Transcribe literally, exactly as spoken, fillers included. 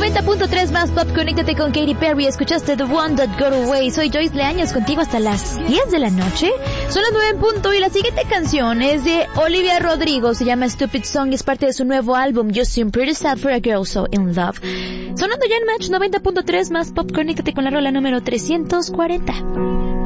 noventa punto tres más Pop, conéctate con Katy Perry. Escuchaste The One That Got Away. Soy Joyce Leaños, contigo hasta las diez de la noche. Son las nueve en punto y la siguiente canción es de Olivia Rodrigo. Se llama Stupid Song y es parte de su nuevo álbum You Seem Pretty Sad for a Girl So In Love. Sonando ya en Match noventa punto tres más Pop, conéctate con la rola número trescientos cuarenta.